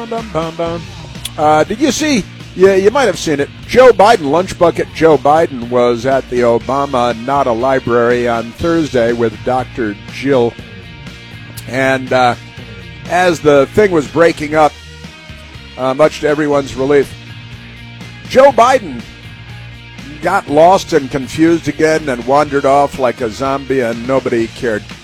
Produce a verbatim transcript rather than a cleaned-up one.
Uh, did you see? Yeah, you might have seen it. Joe Biden, Lunch Bucket Joe Biden, was at the Obama Nada Library on Thursday with Doctor Jill. And uh, as the thing was breaking up, uh, much to everyone's relief, Joe Biden got lost and confused again and wandered off like a zombie, and nobody cared.